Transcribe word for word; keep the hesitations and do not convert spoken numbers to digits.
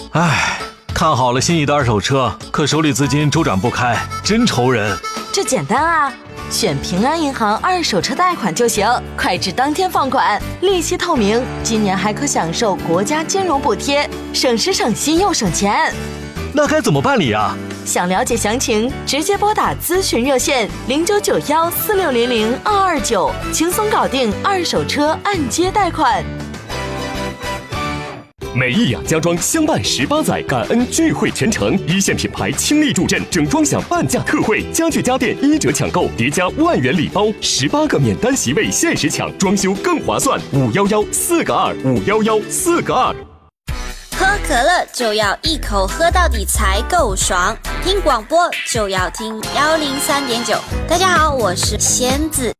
唉，看好了心仪的二手车，可手里资金周转不开，真愁人。 这简单啊，选平安银行二手车贷款就行，快至当天放款，利息透明，今年还可享受国家金融补贴，省时省心又省钱。 那该怎么办理啊？ 想了解详情，直接拨打咨询热线零九九幺四六零零二二九，轻松搞定二手车按揭贷款。 美益雅家装相伴十八载，感恩聚会全程，一线品牌倾力助阵，整装享半价特惠，家具家电一折抢购，叠加万元礼包，十八个免单席位限时抢，装修更划算。五幺幺四个二，五幺幺四个二。 喝可乐就要一口喝到底才够爽，听广播就要听幺零三点九。大家好，我是仙子。